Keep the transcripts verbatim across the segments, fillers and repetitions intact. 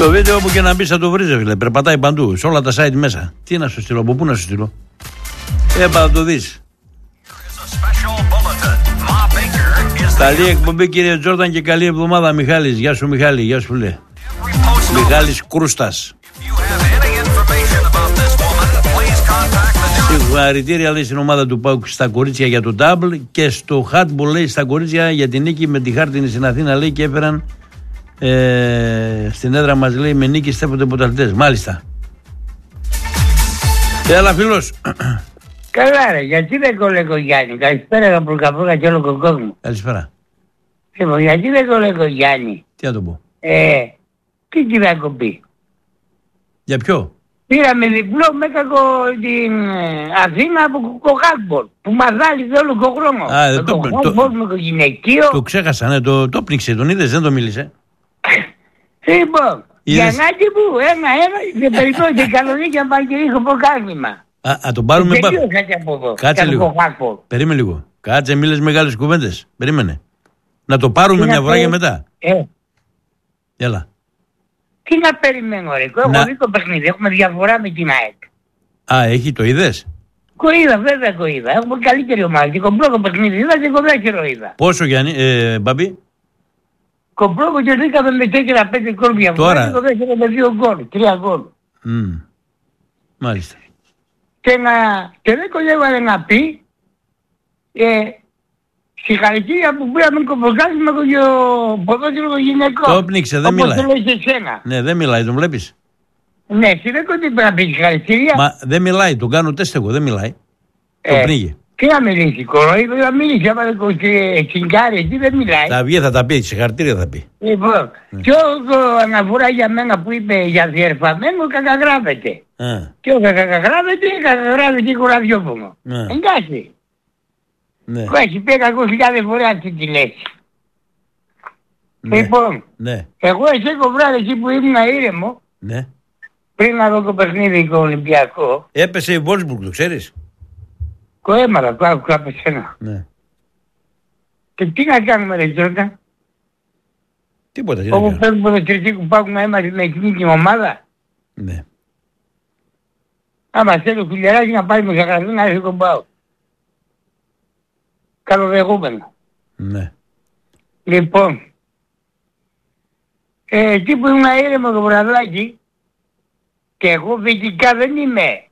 Το βίντεο που και να μπει θα το βρεις, φίλε. Περπατάει παντού, σε όλα τα site μέσα. Τι να σου στείλω, από πού να σου στείλω. Έπα να το δεις. Καλή εκπομπή, κύριε Τζόρνταν, και καλή εβδομάδα, Μιχάλης. Γεια σου, Μιχάλη, γεια σου, λέει. Μιχάλης Κρούστας. Συγχαρητήρια, λέει, στην ομάδα του ΠΑΟΚ στα κορίτσια για το ντάμπλ και στο χάτμπολ, λέει, στα κορίτσια για την νίκη με τη Χάρτινη στην Αθήνα, λέει, και έφεραν ε, στην έδρα μας, λέει, με νίκη στέφονται ποταλτές. Μάλιστα. Έλα, φίλος. Καλά, ρε, γιατί δεν κολλέκω Γιάννη. Καλησπέρα, Καπρουκαπρούκα και όλο τον κόσμο. Καλησπέρα. Λοιπόν, γιατί δεν κολλέκω Γιάννη. Τι να το πω. Ε, τι κυριακοπή. Για ποιο. Πήραμε διπλό μέσα την Αθήνα από κοκάκμπορ που μας δάλησε όλο τον χρόνο. Α, με το, το, το, με το γυναικείο. Το ξέχασα, ναι, το, το πνίξε, τον είδες, δεν το μίλησε. Λοιπόν, Γιαννάκη μου, ένα-ένα, δεν περιπτώσει καλοδίκια πάνε και είχω προκάλυμα. Α, α, τον πάρουμε πάλι. Κάτσε λίγο. Περίμενε λίγο. Κάτσε, μίλες μεγάλες κουβέντες. Περίμενε. Να το πάρουμε μια φορά για μετά. Ε. Έλα. Τι να περιμένω, ρε. Έχω να... δει το παιχνίδι. Έχουμε διαφορά με την ΑΕΚ. Α, έχει, το είδες. Κοίδα, βέβαια κοίδα. Έχουμε καλύτερη ομάδα. Και κομπλό παιχνίδι είδα και κομπλό είδα. Πόσο, Γιάννη, ε, Μπαμπή. Κομπλό και δίκαμε με τέσσερα πέντε γκολ διαφορά. Τώρα. Και το δεύτερο με δύο γκολ. Τρία γκολ. Mm. Μάλιστα. Και, να, και δεν κολλεύανε να πει ε, συγχαρητήρια που πήραμε κομποκάσμα με το ποδόσφαιρο το γυναικό. Το πνίξε, δεν μιλάει. Όπως το λέει σε σένα. Ναι, δεν μιλάει, τον βλέπεις. Ναι, εσύ δεν κοντή πρέπει να πει συγχαρητήρια. Μα δεν μιλάει, τον κάνω τεστ εγώ, δεν μιλάει. Ε, το πνίγει. Τι να μιλήσει, κοροϊδό, θα μιλήσει, άμα δεν τσιγκάρει, εκεί δεν μιλάει. Θα βγει, θα τα πει, συγχαρητήρια θα πει. Λοιπόν, mm. και όσο αναφορά για μένα που είπε για διερφαμένο, κακαγράφεται. Mm. Και όσο κακαγράφεται, κακαγράφεται και κουραδιόπομο. Mm. Εντάξει. Ναι. Που έχει πει εκατό χιλιάδες φορές αυτή τη λέξη. Ναι. Λοιπόν, ναι. εγώ εσέ το βράδυ εκεί που ήμουν ήρεμο, ναι. πριν να δω το παιχνίδι το Ολυμπιακό. Έπεσε η Βόλσμπουργκ, το ξέρεις. Το έμαθα, το άκουσα από σένα. Ναι. Και τι να κάνουμε, ρε Τζόρνταν. Τίποτα. Όπου παίρνουμε το τριτσί που πάμε να είμαστε με εκείνη την ομάδα. Ναι. Άμα θέλει ο Φιλεράκη να πάει με Ζαχαρδί να έρθει τον πάω. Καλοδεχούμενο. Ναι. Λοιπόν, ε, εκεί που ήμουν ήρεμο το βραδάκι, και εγώ φυσικά δεν είμαι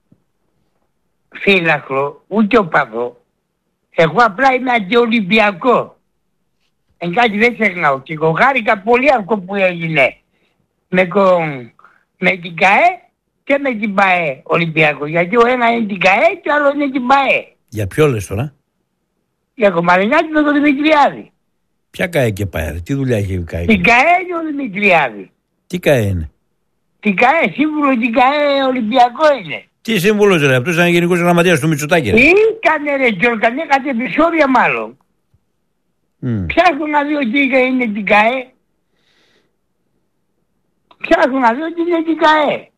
φύλαχρο, ούτε οπαδό. Εγώ απλά είμαι αντιολυμπιακό. Εν κάτι δεν ξεχνάω. Και εγώ χάρηκα πολύ αυτό που έγινε με, τον, με την ΚΑΕ και με την ΠΑΕ Ολυμπιακό. Γιατί ο ένα είναι την ΚΑΕ και ο άλλο είναι την ΠΑΕ. Για ποιο λες τώρα? Για Κομαρινάκη με τον Δημητριάδη. Ποια ΚΑΕ και ΠΑΕ, τι δουλειά έχει η ΚΑΕ? Την ΚΑΕ είναι ο Δημητριάδη. Τι ΚΑΕ είναι? Την ΚΑΕ, σύμβουλο την ΚΑΕ Ολυμπιακό είναι. Τι σύμβουλος ρε, αυτός ήταν γενικός γραμματέας του Μητσοτάκη. Τι έκανε ρε Τζόρνταν, έκανε επεισόδια μάλλον. Mm. Ψάχνω να δει ότι είναι την ΚΑΕ. Ψάχνω να δει ότι είναι την ΚΑΕ.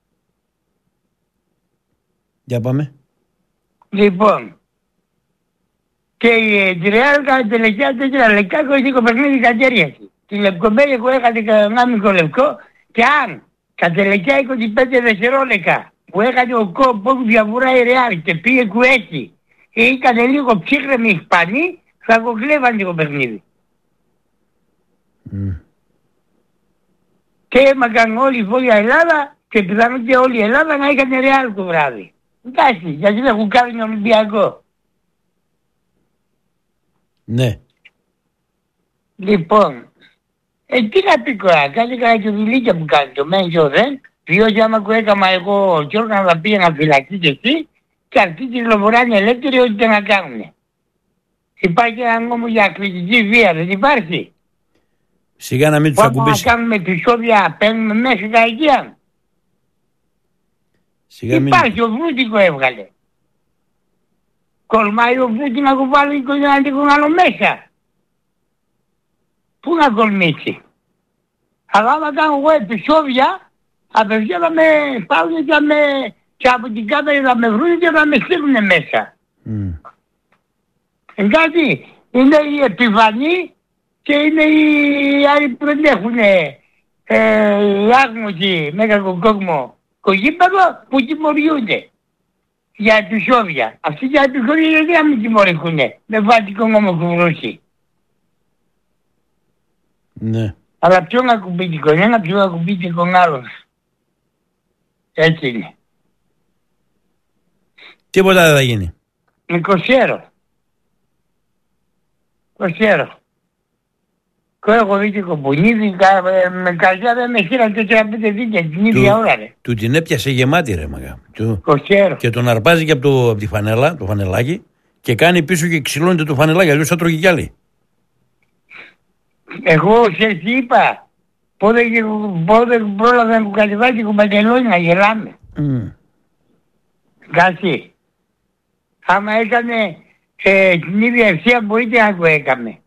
Για πάμε. Λοιπόν. Και η Τριάλ κατά τελευταία τέσσερα λεπτά έχω δει το παιχνίδι στα χέρια του. Τη Λευκομπέλη εγώ έχατε κανένα μικρό λευκό και αν τα τελευταία είκοσι πέντε δευτερόλεπτα που έκανε ο κόμπο που διαφορά η Ρεάλ και πήγε κουέτσι και ήταν λίγο ψύχρεμοι Ισπανοί, θα κοκλέβαν το παιχνίδι. Mm. Και έμακαν όλη η Βόρεια Ελλάδα και πιθανόν και όλη η Ελλάδα να έκανε Ρεάλ το βράδυ. Εντάξει, γιατί δεν έχουν κάνει Ολυμπιακό. Ναι. Λοιπόν, ε, τι να πει τώρα, κάτι καλά και δουλίτια που κάνει το μεν και ο δεν, διότι άμα που έκανα εγώ και όργανα θα πήγαινα φυλακή και εσύ, και αυτοί κυκλοφοράνε ελεύθεροι ό,τι να κάνουν. Υπάρχει ένα νόμο για ακριτική βία, δεν υπάρχει? Σιγά να μην τους ακουμπήσει. Όταν κάνουμε επεισόδια, παίρνουμε μέσα τα οικεία. Υπάρχει, μην... ο Βούτικο έβγαλε. Κολμάει ο Βούτικο να κουβάλει και να τύχουν άλλο μέσα. Πού να κολμήσει. Αλλά άμα κάνω εγώ επεισόδια, απευθεία θα με πάρουν και, με... και από την κάμερα θα με βρουν και θα με στείλουν μέσα. Mm. Εντάξει, είναι οι επιφανείς και είναι οι άλλοι που δεν έχουν ε, οι άγνωστοι με κακοκόσμο κογίπεδο που τιμωριούνται για τους Σόβια. Αυτοί για τους Σόβια γιατί να μην τιμωρηθούνε με βάτικο ομοκουβρούσι. Ναι. Αλλά ποιον ακουμπήσει τον ένα, ποιον ακουμπήσει τον άλλον. Έτσι είναι. Τίποτα δεν θα γίνει. Με κοσιέρο. Κοσιέρο. Και έχω δει και κομπονίδι, με καρδιά δεν με χείρα τέσσερα πέντε δίκαια την ίδια ώρα ρε. Του την έπιασε γεμάτη ρε μαγά. Κοσιέρο. Και τον αρπάζει και από, το, από τη φανέλα, το φανελάκι και κάνει πίσω και ξυλώνεται το φανελάκι, αλλιώς θα τρώγει κι άλλη. Εγώ σε τι είπα, πότε, πότε πρόλαβα να κουκατεβάσει κουμπατελόνι να γελάμε. Mm. Κάτσε. Άμα έκανε ε, την ίδια ευθεία μπορείτε να το έκαμε.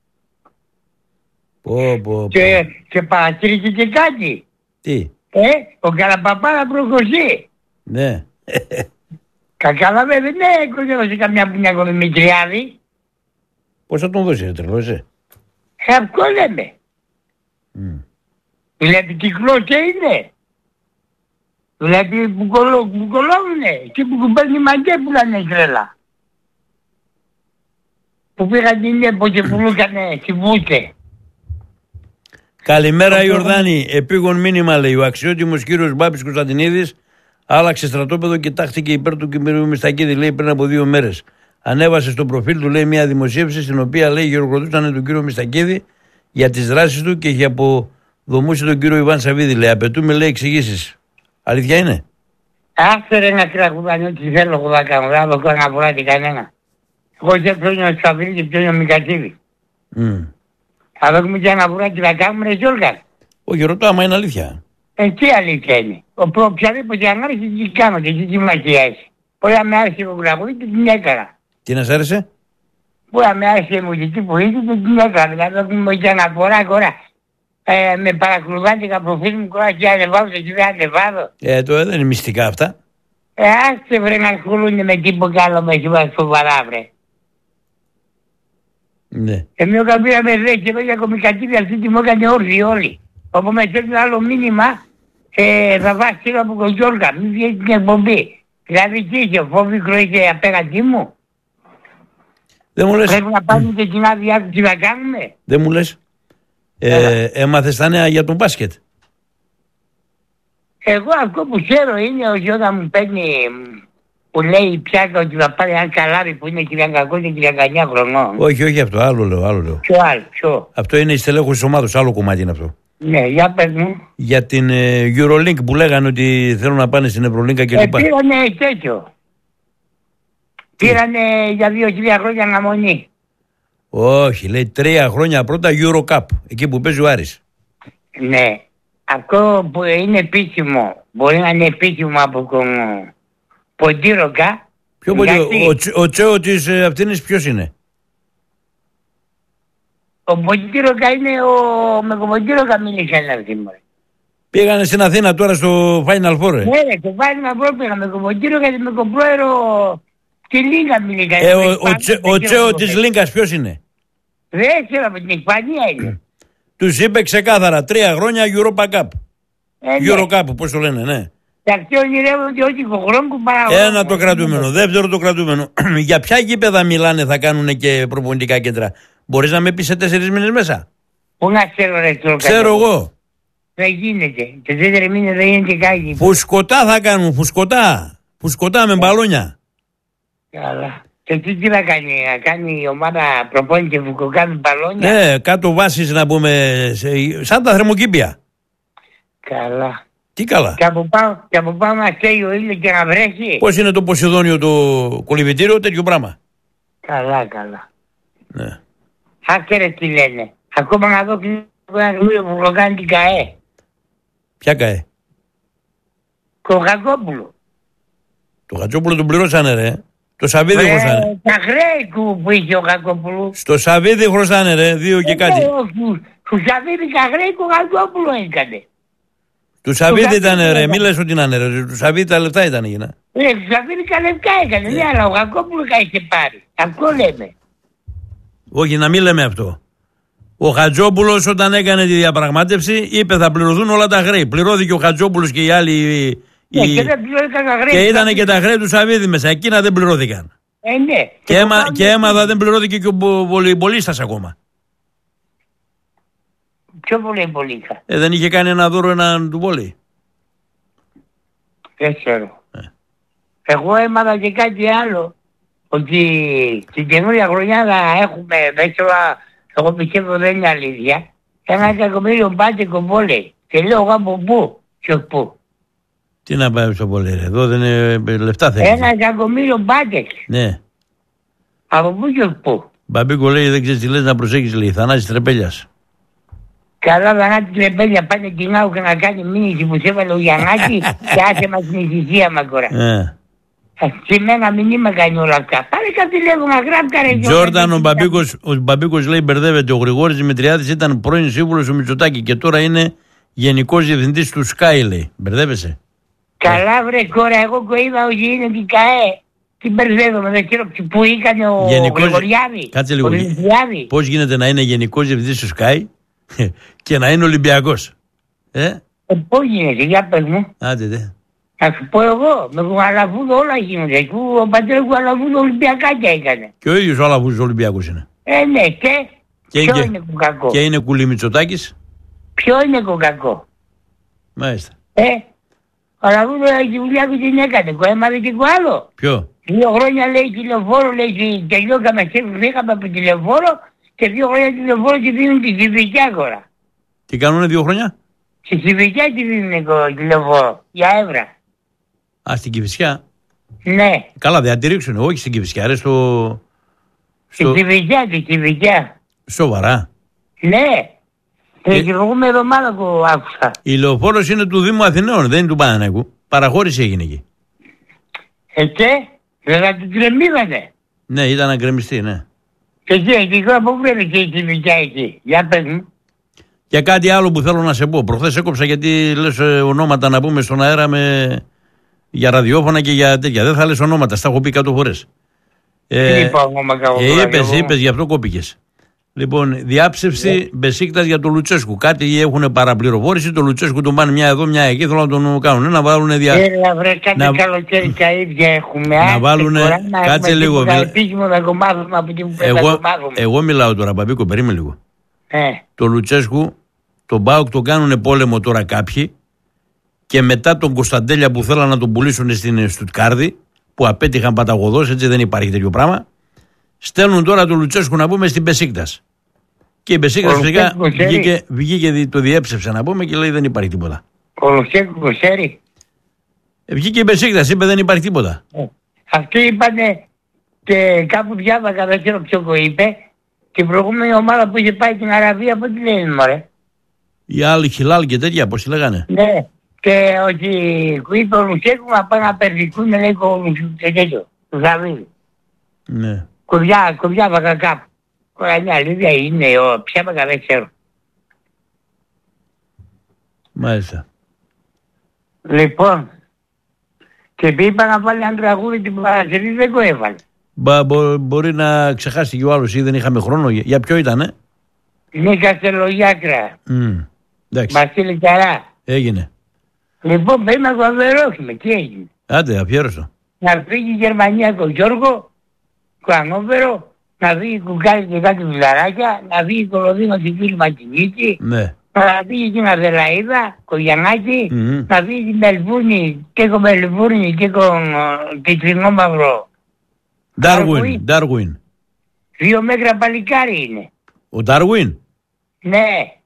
Πω, πω, πω. Και, και παρατήρησε και κάτι. Τι. Ε, ο Καραπαπάρα προχωρήσει. Ναι. Κακάλαβε δεν έκοζε καμιά πουνιά κολομητριάδη. Πώς θα τον δώσει ρε τρελό εσύ. Ε, αυτό λέμε. Mm. Δηλαδή κυκλό και είναι. Δηλαδή που κολόβουνε. Και που κουμπέλνει μαγκέ που λένε τρέλα. Που πήγαν την έπο και πουλούκανε στη Βούτσε. Καλημέρα Ιορδάνη. Επίγον μήνυμα λέει ο αξιότιμος κύριος Μπάπης Κωνσταντινίδης άλλαξε στρατόπεδο και τάχθηκε υπέρ του κ. Μιστακίδη λέει πριν από δύο μέρες. Ανέβασε στο προφίλ του λέει μια δημοσίευση στην οποία λέει χειροκροτούσαν τον κύριο Μιστακίδη για τις δράσεις του και για αποδομούσε τον κύριο Ιβάν Σαββίδη. Λέει απαιτούμε λέει εξηγήσεις. Αλήθεια είναι. Άσε ρε να τραγουδάνε ό,τι θέλω εγώ θα κάνω. Δεν θα το κάνω απορράτη κανένα. Εγώ δεν πιόνιο ο Σαββίδη και πιόνιο ο Μικατίδη. Mm. Θα δούμε και ένα βουράκι να κάνουμε ρε Γιώργα. Όχι ρωτώ άμα είναι αλήθεια. Ε, τι αλήθεια είναι. Ο προ, οποιαδήποτε ανάρρηση τι κάνω και τι συμμαχιάζει. Μπορεί να με άρεσε ο τραγουδί και την έκανα. Τι να σ' άρεσε. Μπορεί να με άρεσε η μουσική που είχε και την έκανα. Δηλαδή έχουμε και αναφορά τώρα. Ε, με παρακολουθάτηκα προφίλ μου τώρα και ανεβάζω και δεν ανεβάζω. Ε, το δεν είναι μυστικά αυτά. Ε, άστε βρε να ασχολούνται με τίποτα άλλο με χειμά σοβαρά βρε. Ναι. Εμείς όταν πήραμε δε και εδώ για κομικατήρια αυτή τη μου έκανε όρθιοι όλοι. Όπου με στέλνει άλλο μήνυμα ε, θα βάσει σύλλο από τον Γιώργα, μην βγαίνει την εκπομπή. Δηλαδή τι είχε, φόβικρο είχε απέναντί μου. Δεν μου λες. Πρέπει να πάμε και την άδειά του τι να κάνουμε. Δεν μου λες. Ε, έμαθες τα νέα για τον μπάσκετ. Εγώ αυτό που ξέρω είναι ότι όταν μου παίρνει που λέει πια ότι θα πάρει ένα καλάρι που είναι τριάντα και τριάντα εννιά χρονών. Όχι, όχι αυτό, άλλο λέω, άλλο λέω. Ποιο άλλο, ποιο. Αυτό είναι η στελέχωση της ομάδος, άλλο κομμάτι είναι αυτό. Ναι, για πες μου. Για την ε, Eurolink που λέγανε ότι θέλουν να πάνε στην Ευρωλίνκα και ε, λοιπά. Πήρανε τέτοιο. Πήρανε για δύο-τρία χρόνια αναμονή. Όχι, λέει τρία χρόνια πρώτα Eurocup, εκεί που παίζει ο Άρης. Ναι, αυτό που είναι επίσημο, μπορεί να είναι επίσημο από τον Ποντίροκα. Ποιο γιατί... Ο, ο Τσέο της ε, αυτήνης ποιος είναι? Ο Ποντίροκα είναι ο... Με τον Ποντίροκα μίλησε ένα σήμερα. Πήγανε στην Αθήνα τώρα στο Final Four. Ναι, ρε, στο Final Four πήγαμε με τον Ποντίροκα και με τον πρόεδρο τη Λίγκα μίλησε. Ε, ο, ο, Τσε, ο Τσέο της Λίγκας ποιος είναι? Δεν ξέρω, από την Ισπανία είναι. Τους είπε ξεκάθαρα τρία χρόνια Europa Cup. Ε, Eurocup, ναι. Πώς το λένε, ναι. Και αυτοί ονειρεύονται ότι ο χρόνο παραγωγή. Ένα το κρατούμενο. Δεύτερο το κρατούμενο. Για ποια γήπεδα μιλάνε θα κάνουν και προπονητικά κέντρα? Μπορείς να με πεις σε τέσσερις μήνες μέσα? Πού να ξέρω ρε τώρα. Ξέρω εγώ. Δεν γίνεται. Και τέσσερις μήνες δεν γίνεται κάτι. Φουσκωτά θα κάνουν, φουσκωτά. Φουσκωτά με μπαλόνια. Καλά. Και τι τι θα κάνει, να κάνει η ομάδα προπόνηση και φουσκωτά με μπαλόνια. Ναι, κάτω βάσεις να πούμε, σε, σαν τα θερμοκήπια. Καλά. Τι καλά. Και από πάνω, και από πάνω να καίει ο ήλιος και να βρέχει. Πώς είναι το Ποσειδόνιο το κολυβητήριο, τέτοιο πράγμα. Καλά, καλά. Ναι. Άκερε τι λένε. Ακόμα να δω ένα γλύο που προκάνει την ΚΑΕ. Ποια ΚΑΕ? Το Γακόπουλο. Το Γατζόπουλο τον πληρώσανε ρε. Το Σαββίδι χρωστάνε. Τα χρέη του που είχε ο Γακόπουλο. Στο Σαββίδι χρωστάνε ρε, δύο και κάτι. Του Σαββίδι τα χρέη του Γακόπουλο έκανε. Του Σαββίδι ήταν ρε, μη λες ότι είναι ρε. Του Σαββίδι τα λεφτά ήταν γίνα. Ναι, του Σαββίδι τα λεφτά έκανε, ναι, αλλά ο Γακόπουλο τα είχε πάρει. Αυτό λέμε. Όχι, να μην λέμε αυτό. Ο Χατζόπουλος όταν έκανε τη διαπραγμάτευση είπε θα πληρωθούν όλα τα χρέη. Πληρώθηκε ο Χατζόπουλος και οι άλλοι. Ναι, οι... και δεν πληρώθηκαν τα χρέη. Και ήταν και τα χρέη του Σαββίδη μέσα. Εκείνα δεν πληρώθηκαν. Ε, ναι. Και, και, έμα... πάμε... και έμαθα δεν πληρώθηκε και ο βολεϊμπολίστας ακόμα. Ποιο βολεϊμπολίστα? Ε, δεν είχε κάνει ένα δώρο έναν του βόλεϊ. Δεν ξέρω. Ε. Εγώ έμαθα και κάτι άλλο. Ότι την καινούργια χρονιά θα έχουμε, δεν ξέρω, εγώ πιστεύω δεν είναι αλήθεια, ένα εκατομμύριο μπάτικο βόλεϊ. Και λέω εγώ από πού και ως πού. Τι να πάει στο βόλεϊ, εδώ δεν είναι λεφτά θέλει. Ένα εκατομμύριο μπάτικ. Ναι. Από πού και ως πού. Μπαμπίκο λέει δεν ξέρεις τι λες να προσέχεις, λέει, Θανάσης Τρεπέλιας. Καλά Θανάση Τρεπέλια πάνε κοινάου και να κάνει μήνυση που σε έβαλε ο Γιαννάκη και άσε μας την ησυχία μας τώρα. Ε. Σε μένα μην είμαι κάνει όλα αυτά. Πάρε κάτι λέγω να γράψα ρε. Τζόρνταν, ο Μπαμπίκος, ο Μπαμπίκος λέει μπερδεύεται. Ο Γρηγόρης Δημητριάδης ήταν πρώην σύμβουλος του Μητσοτάκη και τώρα είναι γενικός διευθυντής του Sky, λέει. Μπερδεύεσαι. Καλά βρε κόρα, εγώ που είδα ότι είναι την ΚΑΕ. Τι μπερδεύομαι, δεν ξέρω που έκανε ο γενικός... Γρηγοριάδης. Κάτσε λίγο. Πώς γίνεται να είναι γενικός διευθυντής του Sky και να είναι Ολυμπιακός. Ε, ε πώς γίνεται, για πες μου. Άντε δε. Θα σου πω εγώ, με τον Αλαφούδο όλα γίνονται. Ο πατέρας του Αλαφούδο Ολυμπιακάκια έκανε. Και ο ίδιος ο Αλαφούδος Ολυμπιακός είναι. Ε, ναι, και, και ποιο και, είναι κοκακό. Και είναι κουλή Μητσοτάκης. Ποιο είναι κοκακό. Μάλιστα. Ε, ο Αλαφούδο τη δουλειά του την έκανε, έμαθε και το άλλο. Ποιο. Δύο χρόνια λέει τηλεφόρο, λέει τελειώκαμε και βγήκαμε από τηλεφόρο και δύο χρόνια τηλεφόρο και δίνουν τη Κηφισιά τώρα. Τι κάνουνε δύο χρόνια. Στη Κηφισιά τη δίνουν τηλεφόρο, για εύρα. Α, στην Κηφισιά. Ναι. Καλά, δεν αντιρρήξουν. Όχι στην Κηφισιά, ρε στο. Στην Κηφισιά, στην Κηφισιά. Σοβαρά. Ναι. Την προηγούμενη εβδομάδα που άκουσα. Η Λεωφόρος είναι του Δήμου Αθηναίων, δεν είναι του Παναθηναϊκού. Παραχώρηση έγινε εκεί. Ε, και, δεν θα την κρεμίδανε. Ναι, ήταν να γκρεμιστεί, ναι. Και εκεί, εκεί, πού βρέθηκε η Κηφισιά εκεί. Για πες μου. Για κάτι άλλο που θέλω να σε πω. Προχθές έκοψα γιατί λες ονόματα να πούμε στον αέρα με... για ραδιόφωνα και για τέτοια. Δεν θα λες ονόματα, στα έχω πει κάτω φορές. Ε, Τι είπα εγώ, ε, είπες, είπες, γι' αυτό κόπηκες. Λοιπόν, διάψευση yeah. Μπεσίκτας για τον Λουτσέσκου. Κάτι έχουν παραπληροφόρηση. Το Λουτσέσκου τον πάνε μια εδώ, μια εκεί. Θέλουν να τον κάνουν. Να βάλουν δια... Έλα βρε, κάτι να... καλοκαίρι τα ίδια έχουμε. Να βάλουν. Κάτσε λίγο. Εγώ, εγώ μιλάω τώρα, Παπίκο, περίμενε λίγο. Ε. Το Λουτσέσκου, τον Μπάουκ τον κάνουν πόλεμο τώρα κάποιοι. Και μετά τον Κωνσταντέλια που θέλαν να τον πουλήσουν στην Στουτκάρδη, που απέτυχαν παταγωδός, έτσι δεν υπάρχει τέτοιο πράγμα. Στέλνουν τώρα τον Λουτσέσκου να πούμε στην Μπεσίκτας. Και η Μπεσίκτας φυσικά βγήκε, βγήκε, το διέψευσε να πούμε και λέει δεν υπάρχει τίποτα. Ο Λουτσέσκου ξέρει. Ε, βγήκε η Μπεσίκτας, είπε δεν υπάρχει τίποτα. Ε, αυτοί είπανε και κάπου διάβακα, δεν ξέρω ποιο το είπε, την προηγούμενη ομάδα που είχε πάει στην Αραβία, από τι λένε μωρέ. Οι άλλοι Χιλάλ και τέτοια, πώς τη λέγανε. Ναι, και ότι είπε ο Λουτσέσκου να πάνε να περδικούν, λέει ο Λουτσέσκου και τέτοιο, του Ζαβίδη. Ναι. Κουριά, κουριά βακα κάπου. Κορανιά, αλήθεια είναι, ποια βακα δεν ξέρω. Μάλιστα. Λοιπόν, και είπα να βάλει ένα τραγούδι την Παρασκευή, δεν το έβαλε. Μπα, μπο, μπορεί να ξεχάσει και ο άλλος ή δεν είχαμε χρόνο. Για, για ποιο ήτανε? Είναι Καστελογιάκρα. Mm, Βασίλη Καρά. Έγινε. Λοιπόν, πρέπει να το αφιερώσουμε. Τι έγινε? Άντε, αφιέρωσο. Να φύγει η Γερμανία τον Γιώργο, το Ανόβερο, να φύγει η Κουκάρη και κάτι δουλαράκια, να φύγει η Κολοδίνο την φίλη Μακινίτη, ναι. Να φύγει την Αδελαίδα, το Γιαννάκη, mm-hmm. Να φύγει την Μελβούνη και το Μελβούνι και το Κιτρινό Μαύρο. Ντάρουιν, Ντάρουιν. Δύο μέτρα παλικάρι είναι. Ο Ντάρουιν. Ναι.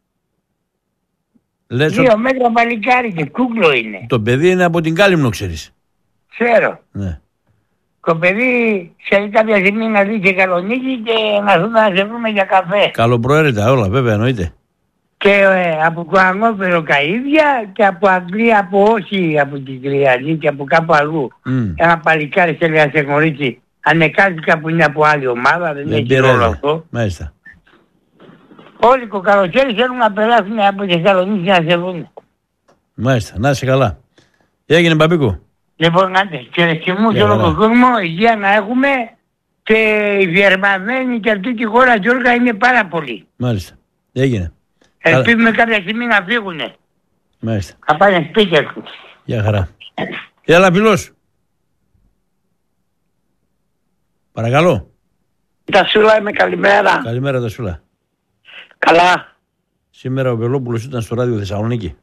Λες Δύο ο... μέτρα παλικάρι και κούκλο είναι. Το παιδί είναι από την Κάλυμνο, ξέρεις. Ξέρω. Ναι. Το παιδί σε κάποια στιγμή να δει και Καλονίκη και να δούμε να σε βρούμε για καφέ. Καλοπροαίρετα όλα, βέβαια, εννοείται. Και ε, από Κουανόφερο Καΐδια και από Αγγλία, από όχι από την Κρυαλή και από κάπου αλλού. Mm. Ένα παλικάρι θέλει να σε γνωρίσει. Ανεκάστηκα που είναι από άλλη ομάδα, δεν δεν έχει ρόλο αυτό. Μάλιστα. Όλοι το καλοκαίρι θέλουν να περάσουν από τη Θεσσαλονίκη να σε βρουν. Μάλιστα, να είσαι καλά. Έγινε Μπαμπίκο. Λοιπόν, άντε, χαιρετισμού σε όλο τον κόσμο, υγεία να έχουμε και η διερμαμένη και αυτή τη χώρα Γιώργα είναι πάρα πολύ. Μάλιστα. Έγινε. Ελπίζουμε κάποια στιγμή να φύγουνε. Μάλιστα. Θα πάνε σπίτια τους. Γεια χαρά. Έλα Πυλός. Παρακαλώ. Τασούλα είμαι, καλημέρα. Καλημέρα Τασούλα. Καλά. Σήμερα ο Βελόπουλος ήταν στο ράδιο Θεσσαλονίκη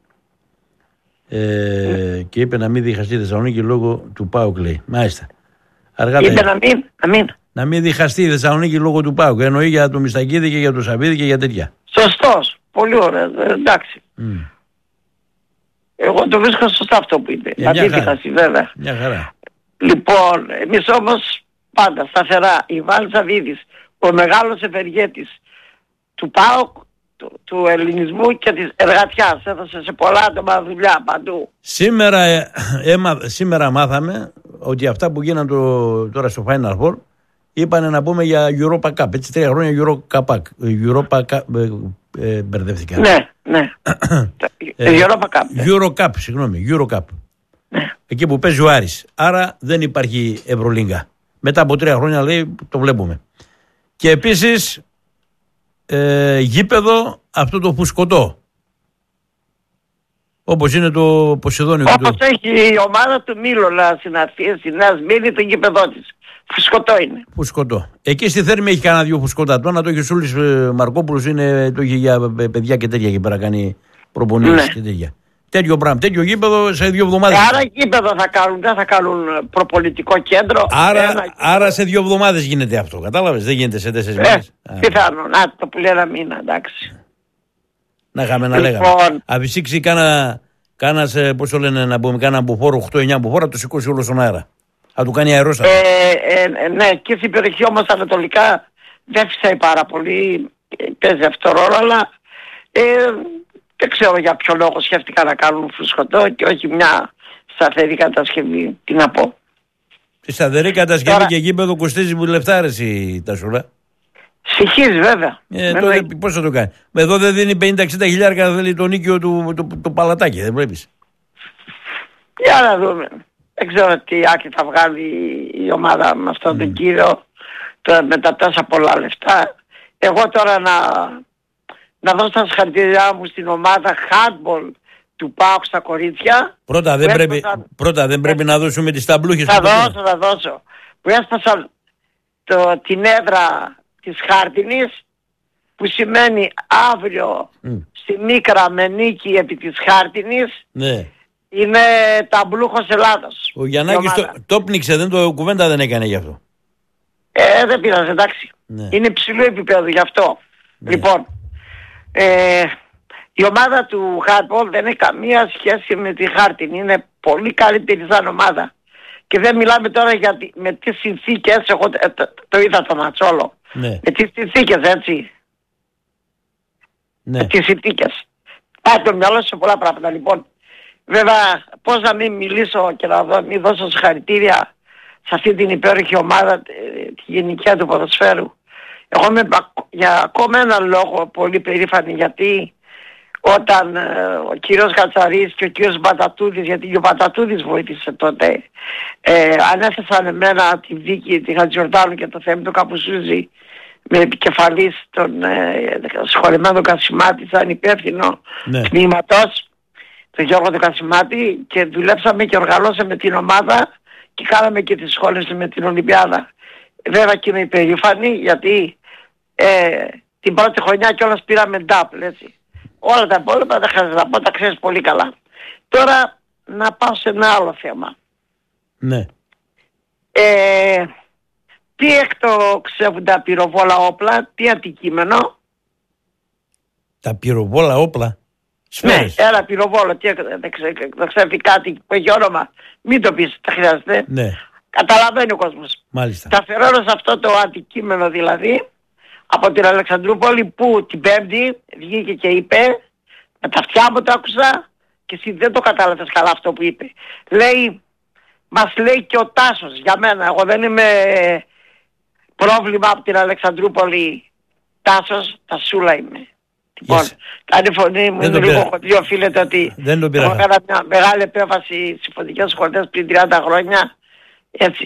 ε, mm. και είπε να μην διχαστεί Θεσσαλονίκη λόγω του ΠΑΟΚ, λέει. Μάλιστα. Αργά είπε να μην, να μην. Να μην διχαστεί η Θεσσαλονίκη λόγω του ΠΑΟΚ. Εννοεί για το Μιστακίδη και για το Σαββίδη και για τέτοια. Σωστός. Πολύ ωραία. Εντάξει. Mm. Εγώ το βρίσκω σωστά αυτό που είπε. Να μην διχαστεί, βέβαια. Μια χαρά. Λοιπόν, εμείς όμως πάντα σταθερά, Ιβάν Σαββίδης, ο μεγάλος ευεργέτης του ΠΑΟΚ, του, του ελληνισμού και της εργατιάς, έδωσε σε πολλά άτομα δουλειά παντού. Σήμερα, ε, έμα, σήμερα μάθαμε ότι αυτά που γίνανε το, τώρα στο Final Four είπανε να πούμε για Europa Cup. Έτσι τρία χρόνια Europa Cup. Europa Cup ε, ε, μπερδεύτηκα. Ναι, ναι. ε, Europa Cup. Euro Cup, συγγνώμη, Euro Cup. Ναι. Εκεί που παίζει ο Άρης. Άρα δεν υπάρχει Ευρωλίγκα. Μετά από τρία χρόνια, λέει, το βλέπουμε. Και επίσης ε, γήπεδο αυτό το φουσκωτό. Όπως είναι το Ποσειδόνιο. Όπως το... έχει η ομάδα του Μήλωνα στην Αθήνα, στη Νέα Σμύρνη, το γήπεδό της. Φουσκωτό είναι. Φουσκωτό. Εκεί στη Θέρμη έχει κανένα δυο φουσκωτά. Το ένα το έχει ο Σούλης ε, Μαρκόπουλος, είναι, το έχει για παιδιά και τέτοια εκεί πέρα, κάνει προπονήσεις ναι. και τέτοια. Τέτοιο πράγμα, τέτοιο γήπεδο σε δύο εβδομάδες. Άρα γήπεδο θα κάνουν, δεν θα κάνουν προπολιτικό κέντρο. Άρα, ένα... άρα σε δύο εβδομάδες γίνεται αυτό, κατάλαβες, δεν γίνεται σε τέσσερις ε, μήνες. Πιθανόν, να το που λέει ένα μήνα, εντάξει. Να είχαμε να λοιπόν... λέγαμε. Αφησίξει κάνα, κάνας, πώς το λένε, να πούμε, κάνα αμποφόρο, οκτώ εννιά αμποφόρα, το σηκώσει όλο στον αέρα. Θα του κάνει αερόστατο. Ε, ε, ναι, και στην περιοχή όμως ανατολικά δεν φυσάει πάρα πολύ, παίζει αυτό ρόλο, αλλά ε, δεν ξέρω για ποιο λόγο σκέφτηκα να κάνουν φουσκωτό και όχι μια σταθερή κατασκευή. Τι να πω. Η σταθερή κατασκευή Τώρα... και γήπεδο κοστίζει λεφτάρες η Τασούλα. Στοιχίζει βέβαια. Ε, τότε με... πώς θα το κάνει. Εδώ δεν δίνει πενήντα εξήντα χιλιάρικα, θέλει το νίκιο του το, το, το παλατάκι, δεν βλέπεις. Για να δούμε. Δεν ξέρω τι άκρη θα βγάλει η ομάδα με αυτόν mm. τον κύριο τώρα, με τα τόσα πολλά λεφτά. Εγώ τώρα να, να δώσω τα συγχαρητήριά μου στην ομάδα handball του ΠΑΟΚ στα κορίτσια. Πρώτα δεν, πρέπει, έσπασαν... πρώτα, δεν πρέπει να δώσουμε τις ταμπλούχες. Θα δώσω, θα δώσω. Που έσπασαν το, την έδρα της Χάρτινης, που σημαίνει αύριο mm. στη Μίκρα με νίκη επί της Χάρτινης. Ναι. Είναι ταμπλούχος Ελλάδος. Ο Γιαννάκης το, το πνίξε, δεν το κουβέντα δεν έκανε γι' αυτό. Ε, δεν πειράζει, εντάξει. Ναι. Είναι υψηλό επίπεδο γι' αυτό. Ναι. Λοιπόν, ε, η ομάδα του handball δεν έχει καμία σχέση με τη Χάρτιν. Είναι πολύ καλύτερη σαν ομάδα. Και δεν μιλάμε τώρα για τη, με τις συνθήκες, εγώ ε, το, το είδα το Ματσόλο. Ναι. Με τις συνθήκες, έτσι. Ναι. Με τις συνθήκες. Πάει το μυαλό σε πολλά πράγματα. Λοιπόν, βέβαια, πώς να μην μιλήσω και να δω, μην δώσω συγχαρητήρια σε αυτή την υπέροχη ομάδα, τη γενικιά του ποδοσφαίρου. Εγώ είμαι για ακόμα έναν λόγο πολύ περήφανη, γιατί όταν ε, ο κύριος Κατσαρής και ο κύριος Μπατατούδης, γιατί και ο Μπατατούδης βοήθησε τότε, ε, ανέθεσαν εμένα τη δίκη, τη Χατζιορδάνου και το θέμα του Καπουσούζη με επικεφαλής τον ε, σχολεμένο Κασιμάτη σαν υπεύθυνο ναι. τμήματος, τον Γιώργο του Κασιμάτη, και δουλέψαμε και οργανώσαμε την ομάδα και κάναμε και τις σχόλες με την Ολυμπιάδα. Βέβαια και είμαι υπερήφανη, γιατί ε, την πρώτη χρονιά κιόλας πήραμε ντάπλ, έτσι. Όλα τα υπόλοιπα δεν χρειάζεται να πω, τα ξέρεις πολύ καλά. Τώρα να πάω σε ένα άλλο θέμα. Ναι. Ε, τι εκτοξεύουν τα πυροβόλα όπλα, τι αντικείμενο. Τα πυροβόλα όπλα. Σφαίρες. Ναι, ένα πυροβόλο, τι εκτοξεύει κάτι που έχει όνομα. Μην το πεις, τα χρειάζεται. Ναι. Καταλαβαίνει ο κόσμος. Μάλιστα. Τα αφαιρώνω σε αυτό το αντικείμενο δηλαδή, από την Αλεξανδρούπολη, που την Πέμπτη βγήκε και είπε, με τα αυτιά μου το άκουσα και εσύ δεν το κατάλαβες καλά αυτό που είπε. Λέει, μας λέει και ο Τάσος, για μένα, εγώ δεν είμαι πρόβλημα από την Αλεξανδρούπολη, Τάσος, Τασούλα είμαι. Λοιπόν, yes. Κάνει φωνή μου, είναι λίγο χοντρή, οφείλεται ότι δεν έχω κάνει μια μεγάλη επέμβαση στις συμφωνικές σχολές πριν τριάντα χρόνια, έτσι.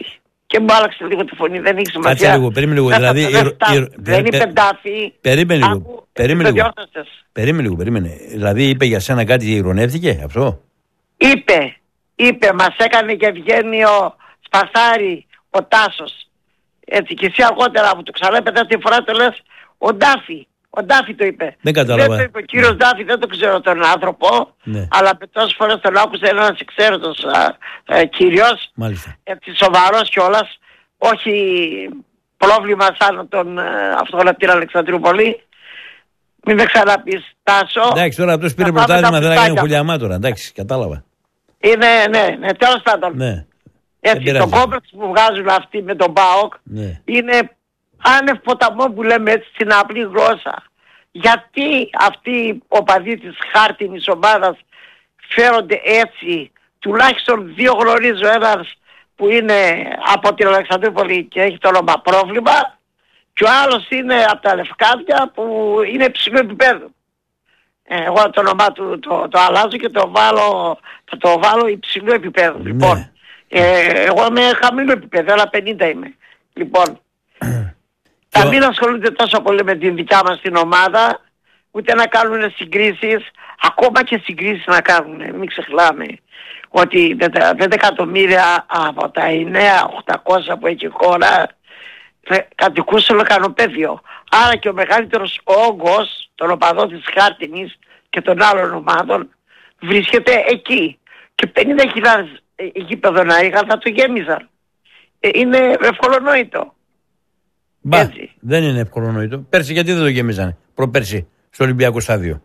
και μου άλλαξε λίγο τη φωνή, δεν έχει σημασία. Κάτσε λίγο, περίμενε λίγο. Δηλαδή, δεν είπε Ντάφη. Περίμενε λίγο. Περίμενε λίγο. Περίμενε λίγο, περίμενε. Δηλαδή είπε για σένα κάτι, ειρωνεύτηκε αυτό? Είπε, είπε, μας έκανε και ευγένειο σπαθάρι ο Τάσος. Έτσι, και εσύ αργότερα που το ξαναέπαιτα τη φορά το λες ο Ντάφη. Ο Ντάφη το είπε. Δεν κατάλαβα. Δεν το είπε ο κύριος Ντάφη, δεν το ξέρω τον άνθρωπο, ναι. αλλά τόσες φορές τον άκουσε ένας εξαίρετος κύριος, έτσι σοβαρός κιόλας, όχι πρόβλημα σαν τον αυτόν από την Αλεξανδρούπολη. Μην με ξαναπείς, Τάσο. Εντάξει, τώρα αυτός πήρε πρωτάθλημα, δεν έκανε χουλιαμά τώρα, εντάξει, κατάλαβα. Είναι, ναι, ναι, τέλος πάντων. Ναι. Έτσι, το κόμπλεξ που βγάζουν αυτοί με τον ΠΑΟΚ ναι. είναι άνευ ποταμό που λέμε έτσι στην απλή γλώσσα. Γιατί αυτοί οι οπαδοί της χάρτινης ομάδας φέρονται έτσι? Τουλάχιστον δύο γνωρίζω, ένας που είναι από την Αλεξανδρούπολη και έχει το όνομα Πρόβλημα και ο άλλος είναι από τα Λευκάδια που είναι υψηλού επίπεδου. Εγώ το όνομά του το, το αλλάζω και το βάλω, θα το βάλω υψηλού επίπεδου. Ναι. Λοιπόν, ε, εγώ είμαι χαμηλό επίπεδο, αλλά πενήντα είμαι. Λοιπόν, θα μην ασχολούνται τόσο πολύ με την δικιά μας την ομάδα, ούτε να κάνουν συγκρίσεις, ακόμα και συγκρίσεις να κάνουν. Μην ξεχνάμε ότι πέντε εκατομμύρια από τα εννέα οχτακόσια που έχει η χώρα κατοικούσε λεκανοπέδιο. Άρα και ο μεγαλύτερος όγκος των οπαδών της χάρτινης και των άλλων ομάδων βρίσκεται εκεί. Και πενήντα χιλιάδες γήπεδο να είχαν θα το γέμιζαν. Ε, είναι ευκολονόητο. Μπα, έτσι. Δεν είναι ευκολονόητο. Πέρσι γιατί δεν το γέμιζανε, προπέρσι, στο Ολυμπιακό στάδιο?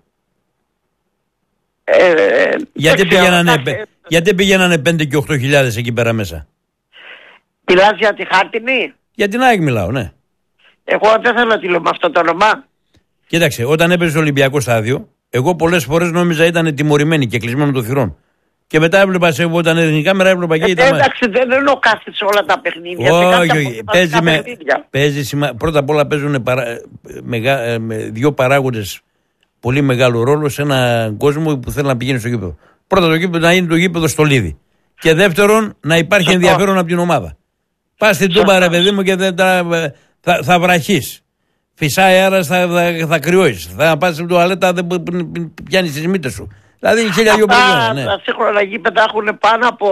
Ε, γιατί, πήγαινανε, πέ, γιατί πήγαινανε πέντε και οκτώ χιλιάδες εκεί πέρα μέσα? Μιλάς για τη χάρτινη? Για την ΑΕΚ μιλάω, ναι. Εγώ δεν θέλω να τη λέω με αυτό το όνομα. Κοίταξε, όταν έπαιζε στο Ολυμπιακό στάδιο, εγώ πολλές φορές νόμιζα ήταν τιμωρημένοι και κλεισμένο των θυρών. Και μετά έβλεπα σε όταν έδινε κάμερα, έβλεπα και ήταν. Ε, εντάξει, δεν εννοώ κάθε σε όλα τα παιχνίδια. Όχι, όχι. Παίζει με, παίζει σημα... Πρώτα απ' όλα παίζουν παρα... μεγα... με δύο παράγοντες πολύ μεγάλο ρόλο σε έναν κόσμο που θέλει να πηγαίνει στο γήπεδο. Πρώτα το γήπεδο να είναι το γήπεδο στολίδι. Και δεύτερον να υπάρχει Σωστό. ενδιαφέρον από την ομάδα. Πας στην Τούμπα, ρε παιδί μου, και δεν τα... θα, θα βραχείς. Φυσάει αέρας, θα, θα, θα κρυώσεις. Θα πας στην τουαλέτα, δεν πιάνεις τις μύτες σου. Δηλαδή χίλια δυο προβλήματα. Ναι. Τα σύγχρονα γήπεδα έχουν πάνω από,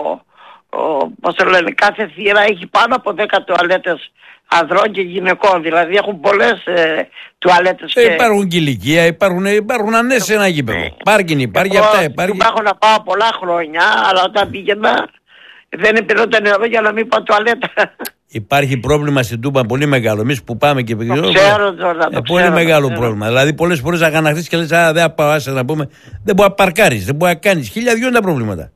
πώς το λένε, κάθε θύρα έχει πάνω από δέκα τουαλέτες ανδρών και γυναικών. Δηλαδή έχουν πολλές ε, τουαλέτες. Ε, και... Υπάρχουν και ηλικία, υπάρχουν, υπάρχουν ανές σε ένα γήπεδο. Ε, Πάρκιν υπάρχει, αυτά υπάρχει. Υπάρχουν να πάω πολλά χρόνια, αλλά όταν πήγαινα δεν επινόταν νερό για να μην πάω τουαλέτα. Υπάρχει πρόβλημα στην Τούμπα πολύ μεγάλο. Εμείς που πάμε και πήγαμε. Το ξέρω, Τζόρντα, το πολύ ξέρω, μεγάλο ξέρω. πρόβλημα. Δηλαδή, πολλές φορές αγαναχθείς και λες, α, δεν πάω, άσε να πούμε. Δεν μπορεί να παρκάρεις, δεν μπορεί να κάνεις. Χίλια δυο είναι τα προβλήματα.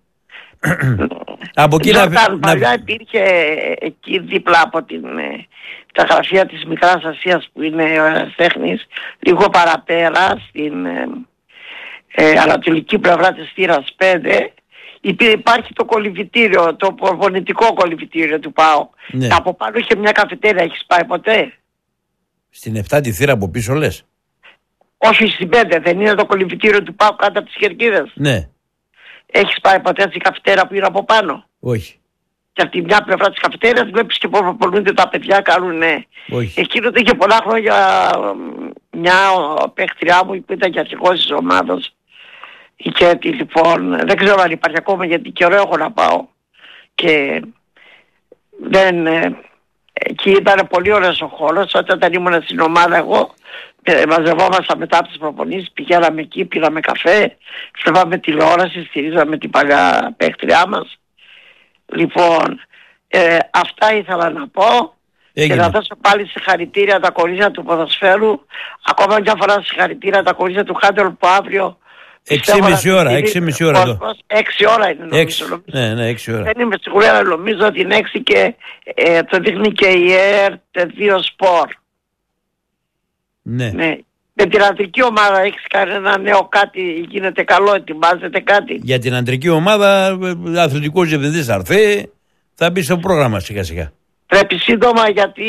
Από εκεί να... Παλιά υπήρχε εκεί δίπλα από την, τα γραφεία της Μικράς Ασίας που είναι ο Ερασιτέχνης, λίγο παραπέρα στην ε, ε, ανατολική πλευρά της θύρας πέντε, υπάρχει το κολυβητήριο, το προπονητικό κολυβητήριο του ΠΑΟΚ. Ναι. Από πάνω είχε μια καφετέρια, έχεις πάει ποτέ? Στην εφτά τη θύρα από πίσω λες? Όχι, στην πέντε, δεν είναι το κολυβητήριο του ΠΑΟΚ κάτω από τις Κερκίδες? Ναι. Έχεις πάει ποτέ στην καφετέρια που είναι από πάνω? Όχι. Και από τη μια πλευρά της καφετέριας βλέπεις και πώς προπονούνται τα παιδιά, κάνουν. Όχι. Εκείνο είχε πολλά χρόνια μια παίχτριά μου που ήταν και αρχηγός της ομάδας. Η Κέτη, λοιπόν, δεν ξέρω αν υπάρχει ακόμα γιατί καιρό έχω να πάω. Και δεν, ε, εκεί ήταν πολύ ωραίος ο χώρος. Όταν ήμουν στην ομάδα εγώ, ε, μαζευόμασταν μετά από τις προπονήσεις, πηγαίναμε εκεί, πήραμε καφέ, βλέπαμε τηλεόραση, στηρίζαμε την παλιά παίκτριά μας. Λοιπόν, ε, αυτά ήθελα να πω. Έγινε. Και να δώσω πάλι συγχαρητήρια τα κορίτσια του ποδοσφαίρου, ακόμα μια φορά συγχαρητήρια τα κορίτσια του Χάντελ που αύριο έξι και μισή ώρα, έξι και μισή ώρα εδώ. Έξι ώρα είναι νομίζω. νομίζω. Ναι, ναι, έξι ώρα. Δεν είμαι σίγουρη, αλλά νομίζω ότι είναι έξι και ε, το δείχνει και η ΕΡΤ δύο Σπορ. Ναι. ναι. Με την αντρική ομάδα έχεις κανένα νέο κάτι, γίνεται καλό, ετοιμάζεται κάτι? Για την αντρική ομάδα, αθλητικός διευθυντής θα έρθει, θα μπει στο πρόγραμμα σιγά σιγά. Πρέπει σύντομα γιατί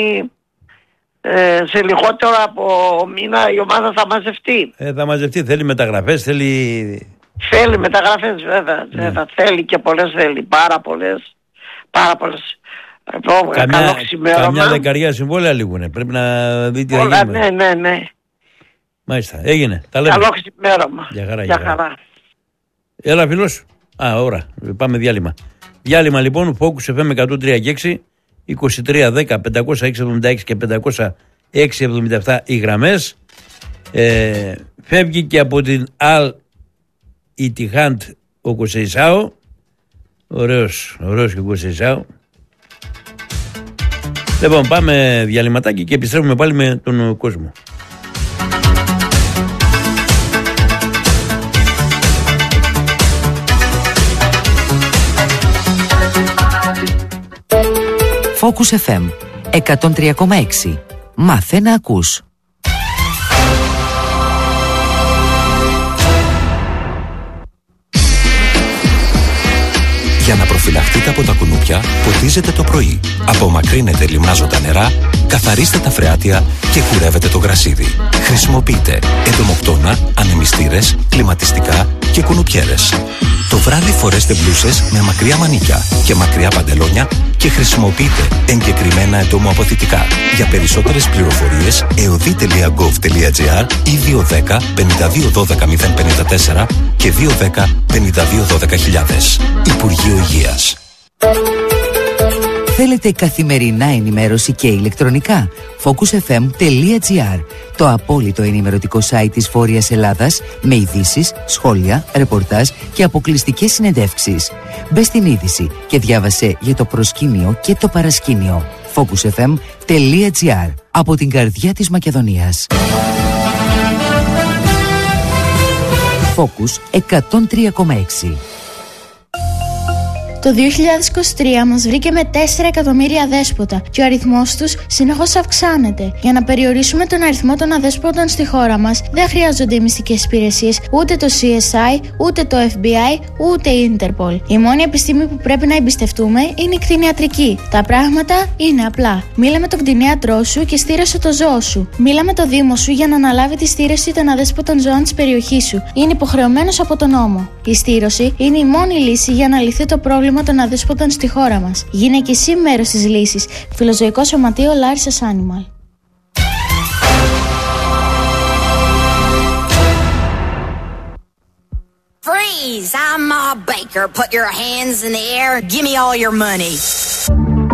ε, σε λιγότερο από μήνα η ομάδα θα μαζευτεί. Ε, θα μαζευτεί, θέλει μεταγραφές, θέλει... Θέλει μεταγραφές βέβαια, ναι. βέβαια. Θέλει και πολλές θέλει, πάρα πολλές, πάρα πολλές. Λοιπόν, καμιά, καμιά δεκαριά συμβόλαια λήγουνε. Πρέπει να δει τι όλα, θα γίνει. Ναι, ναι, ναι. Μάλιστα, έγινε. Τα λέμε. Καλό ξημέρωμα. Για χαρά, για για χαρά. χαρά. Έλα φίλος. Α, ώρα. Πάμε διάλειμμα. Διάλειμμα λοιπόν, Focus εφ εμ εκατόν τρία και έξι, είκοσι τρία δέκα πεντακόσια έξι εβδομήντα έξι και πεντακόσια έξι εβδομήντα επτά οι γραμμές. Ε, φεύγει και από την Al Ittihad ο Κοσεϊσάου. Ωραίος, ωραίος και ο Κοσεϊσάου. Λοιπόν, πάμε διαλυματάκι και επιστρέφουμε πάλι με τον κόσμο. Focus εφ εμ εκατόν τρία κόμμα έξι. Μάθε να ακούς. Για να προφυλαχτείτε από τα κουνούπια, ποτίζετε το πρωί. Απομακρύνετε λιμνάζοντα νερά, καθαρίστε τα φρεάτια και κουρεύετε το γρασίδι. Χρησιμοποιείτε εντομοκτώνα, ανεμιστήρες, κλιματιστικά και κουνουπιέρες. Το βράδυ φορέστε μπλούσες με μακριά μανίκια και μακριά παντελόνια και χρησιμοποιείτε εγκεκριμένα εντομοαποθητικά. Για περισσότερες πληροφορίες εωδή τελεία γκοβ τελεία τζι άρ ή δύο ένα μηδέν πέντε δύο ένα δύο μηδέν πέντε τέσσερα και δύο ένα μηδέν πέντε δύο ένα δύο χιλιάδες. Υπουργείο Υγείας. Θέλετε καθημερινά ενημέρωση και ηλεκτρονικά? Focus εφ εμ τελεία τζι άρ, το απόλυτο ενημερωτικό site της Βόρειας Ελλάδας με ειδήσεις, σχόλια, ρεπορτάζ και αποκλειστικές συνεντεύξεις. Μπες στην είδηση και διάβασε για το προσκήνιο και το παρασκήνιο. Focus εφ εμ τελεία τζι άρ, από την καρδιά της Μακεδονίας. Focus εκατόν τρία κόμμα έξι. Το δύο χιλιάδες είκοσι τρία μας βρήκε με τέσσερα εκατομμύρια αδέσποτα και ο αριθμός τους συνεχώς αυξάνεται. Για να περιορίσουμε τον αριθμό των αδέσποτων στη χώρα μας, δεν χρειάζονται οι μυστικές υπηρεσίες, ούτε το σι ες άι, ούτε το εφ μπι άι, ούτε η Interpol. Η μόνη επιστήμη που πρέπει να εμπιστευτούμε είναι η κτηνιατρική. Τα πράγματα είναι απλά. Μίλα με τον κτηνίατρό σου και στήρωσε το ζώο σου. Μίλα με το Δήμο σου για να αναλάβει τη στήρωση των αδέσποτων ζώων της περιοχής σου. Είναι υποχρεωμένος από τον νόμο. Η στήρωση είναι η μόνη λύση για να λυθεί το πρόβλημα των αδέσποτων στη χώρα μας. Γίνε και εσύ μέρος της λύσης. Φιλοζωικό Σωματείο Larissa's Animal. Freeze! I'm Ma Baker. Put your hands in the air. Give me all your money.